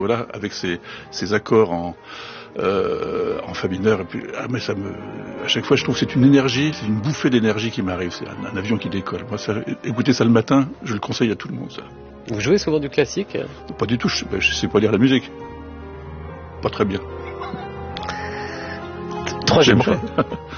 Voilà, avec ces accords en fa mineur. Et puis, mais à chaque fois, je trouve que c'est une énergie, c'est une bouffée d'énergie qui m'arrive. C'est un avion qui décolle. Moi, écouter ça le matin, je le conseille à tout le monde. Ça. Vous jouez souvent du classique ? Pas du tout. Je sais pas lire la musique. Pas très bien. Troisième choix.